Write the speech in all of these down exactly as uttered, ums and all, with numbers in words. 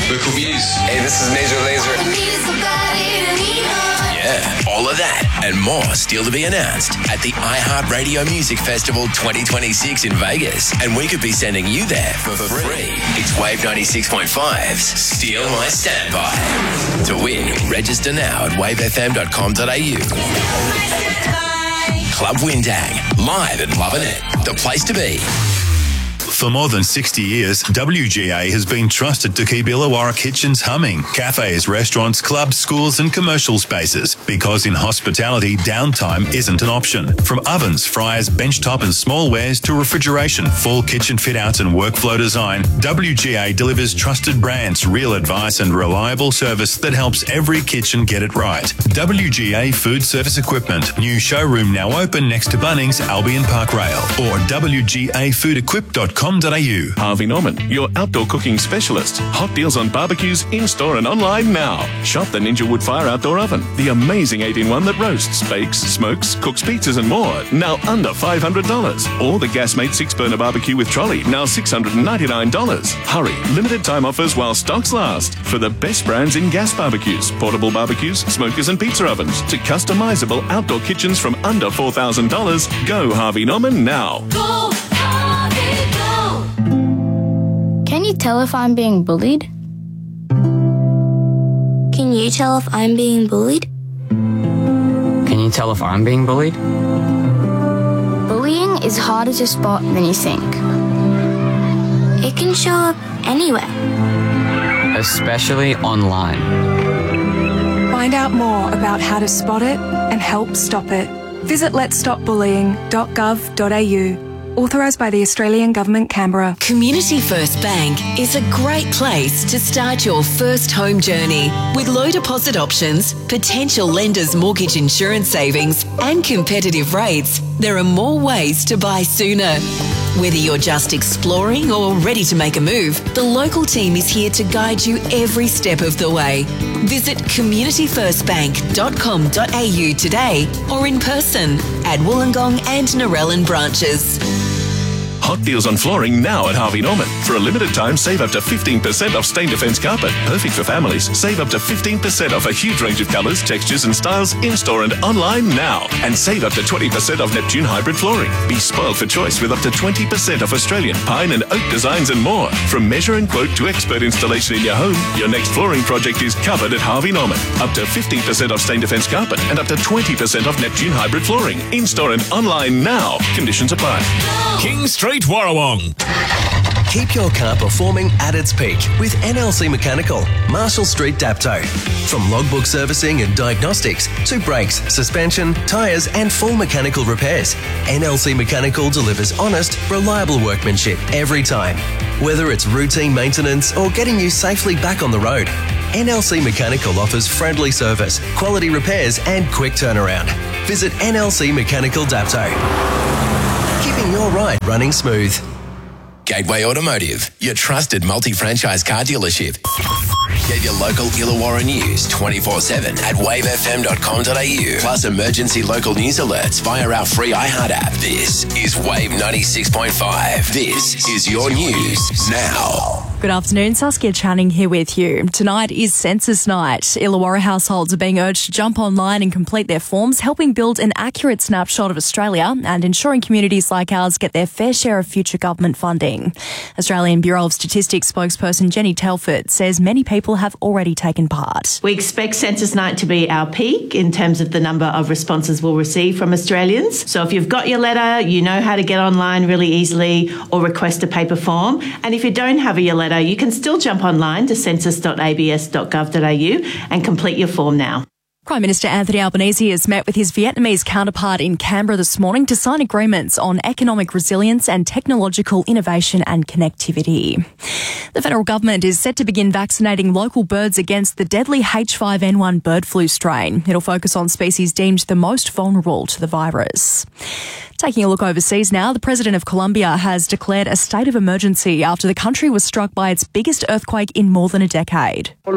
Local views. Hey, this is Major Lazer. Yeah, all of that and more still to be announced at the iHeartRadio Music Festival twenty twenty-six in Vegas. And we could be sending you there for free. It's Wave ninety-six point five's Steal My Standby. To win, register now at wave f m dot com dot a u. Club Windang, live and loving it. The place to be. For more than sixty years, W G A has been trusted to keep Illawarra kitchens humming. Cafes, restaurants, clubs, schools and commercial spaces. Because in hospitality, downtime isn't an option. From ovens, fryers, benchtop and smallwares to refrigeration, full kitchen fit-outs and workflow design, W G A delivers trusted brands, real advice and reliable service that helps every kitchen get it right. W G A Food Service Equipment. New showroom now open next to Bunnings, Albion Park Rail. Or w g a food equip dot com. Harvey Norman, your outdoor cooking specialist. Hot deals on barbecues in-store and online now. Shop the Ninja Woodfire Outdoor Oven, the amazing eight in one that roasts, bakes, smokes, cooks pizzas and more, now under five hundred dollars. Or the Gasmate six-burner barbecue with trolley, now six hundred ninety-nine dollars. Hurry, limited time offers while stocks last. For the best brands in gas barbecues, portable barbecues, smokers and pizza ovens, to customizable outdoor kitchens from under four thousand dollars, go Harvey Norman now. Go Harvey, go! Can you tell if I'm being bullied? Can you tell if I'm being bullied? Can you tell if I'm being bullied? Bullying is harder to spot than you think. It can show up anywhere. Especially online. Find out more about how to spot it and help stop it. Visit lets stop bullying dot gov dot a u. Authorised by the Australian Government, Canberra. Community First Bank is a great place to start your first home journey. With low deposit options, potential lenders' mortgage insurance savings and competitive rates, there are more ways to buy sooner. Whether you're just exploring or ready to make a move, the local team is here to guide you every step of the way. Visit community first bank dot com dot a u today or in person at Wollongong and Narellan branches. Hot deals on flooring now at Harvey Norman. For a limited time, save up to fifteen percent off Stain Defence carpet. Perfect for families. Save up to fifteen percent off a huge range of colours, textures and styles in-store and online now. And save up to twenty percent off Neptune hybrid flooring. Be spoiled for choice with up to twenty percent off Australian pine and oak designs and more. From measure and quote to expert installation in your home, your next flooring project is covered at Harvey Norman. Up to fifteen percent off Stain Defence carpet and up to twenty percent off Neptune hybrid flooring. In-store and online now. Conditions apply. King Street, Warrawong. Keep your car performing at its peak with N L C Mechanical, Marshall Street, Dapto. From logbook servicing and diagnostics to brakes, suspension, tyres and full mechanical repairs, N L C Mechanical delivers honest, reliable workmanship every time. Whether it's routine maintenance or getting you safely back on the road, N L C Mechanical offers friendly service, quality repairs and quick turnaround. Visit N L C Mechanical Dapto. Keeping your ride running smooth. Gateway Automotive, your trusted multi-franchise car dealership. Get your local Illawarra news twenty-four seven at wave f m dot com dot a u. Plus emergency local news alerts via our free iHeart app. This is Wave ninety-six point five. This is your news now. Good afternoon, Saskia Channing here with you. Tonight is Census Night. Illawarra households are being urged to jump online and complete their forms, helping build an accurate snapshot of Australia and ensuring communities like ours get their fair share of future government funding. Australian Bureau of Statistics spokesperson Jenny Telford says many people have already taken part. We expect Census Night to be our peak in terms of the number of responses we'll receive from Australians. So if you've got your letter, you know how to get online really easily or request a paper form. And if you don't have your letter, you can still jump online to census dot a b s dot gov dot a u and complete your form now. Prime Minister Anthony Albanese has met with his Vietnamese counterpart in Canberra this morning to sign agreements on economic resilience and technological innovation and connectivity. The federal government is set to begin vaccinating local birds against the deadly H five N one bird flu strain. It'll focus on species deemed the most vulnerable to the virus. Taking a look overseas now, the President of Colombia has declared a state of emergency after the country was struck by its biggest earthquake in more than a decade. We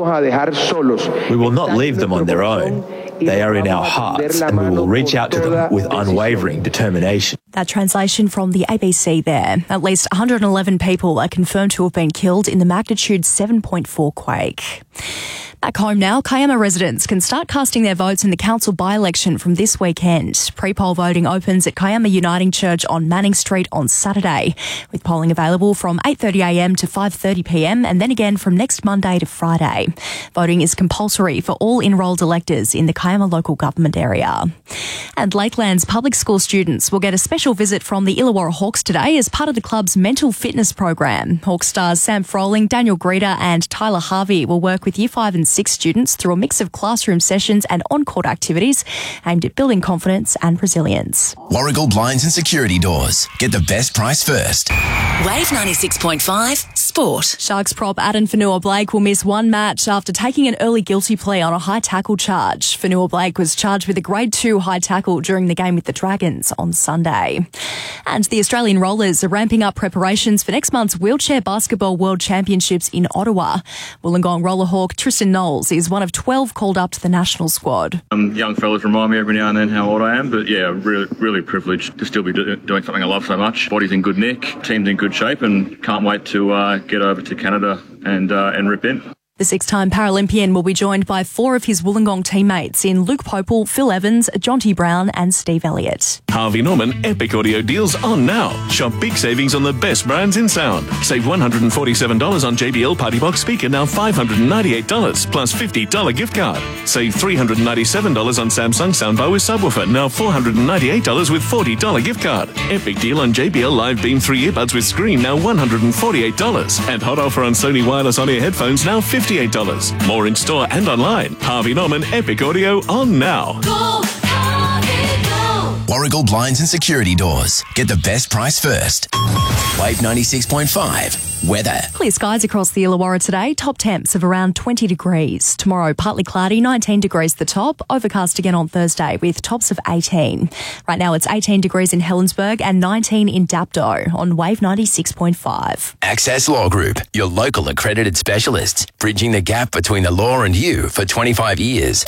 will not leave them on their own. They are in our hearts, and we will reach out to them with unwavering determination. That translation from the A B C there. At least one hundred eleven people are confirmed to have been killed in the magnitude seven point four quake. Back home now, Kiama residents can start casting their votes in the council by-election from this weekend. Pre-poll voting opens at Kiama Uniting Church on Manning Street on Saturday, with polling available from eight thirty a m to five thirty p m and then again from next Monday to Friday. Voting is compulsory for all enrolled electors in the Kiama local government area. And Lakeland's public school students will get a special visit from the Illawarra Hawks today as part of the club's mental fitness program. Hawks stars Sam Froling, Daniel Greeter and Tyler Harvey will work with Year five and six students through a mix of classroom sessions and on-court activities aimed at building confidence and resilience. Warragul Blinds and Security Doors. Get the best price first. Wave ninety-six point five Sport. Sharks prop Adam Fanua-Blake will miss one match after taking an early guilty plea on a high tackle charge. Fanua-Blake was charged with a grade two high tackle during the game with the Dragons on Sunday. And the Australian Rollers are ramping up preparations for next month's Wheelchair Basketball World Championships in Ottawa. Wollongong roller hawk Tristan Knowles is one of twelve called up to the national squad. Um, young fellas remind me every now and then how old I am, but yeah, really, really privileged to still be do- doing something I love so much. Body's in good nick, team's in good shape, and can't wait to uh, get over to Canada and uh, and rip in. The six-time Paralympian will be joined by four of his Wollongong teammates in Luke Popel, Phil Evans, Jonty Brown and Steve Elliott. Harvey Norman Epic Audio deals on now. Shop big savings on the best brands in sound. Save one hundred forty-seven dollars on J B L Party Box speaker, now five hundred ninety-eight dollars plus fifty dollars gift card. Save three hundred ninety-seven dollars on Samsung soundbar with subwoofer, now four hundred ninety-eight dollars with forty dollars gift card. Epic deal on J B L Live Beam three earbuds with screen, now one hundred forty-eight dollars. And hot offer on Sony wireless on-ear headphones, now fifty-eight dollars. More in store and online. Harvey Norman Epic Audio on now. Go, Harvey, go. Warragul Blinds and Security Doors. Get the best price first. Wave ninety-six point five. Weather. Clear skies across the Illawarra today. Top temps of around twenty degrees. Tomorrow, partly cloudy, nineteen degrees the top. Overcast again on Thursday with tops of eighteen. Right now, it's eighteen degrees in Helensburgh and nineteen in Dapto on Wave ninety-six point five. Access Law Group, your local accredited specialists, bridging the gap between the law and you for twenty-five years.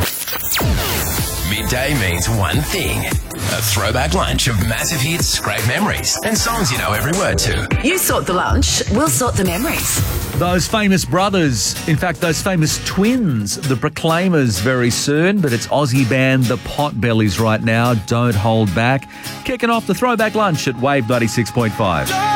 Midday means one thing. A throwback lunch of massive hits, great memories, and songs you know every word to. You sort the lunch, we'll sort the memories. Those famous brothers, in fact, those famous twins, the Proclaimers very soon, but it's Aussie band The Potbellies right now. Don't hold back. Kicking off the throwback lunch at Wave ninety-six point five.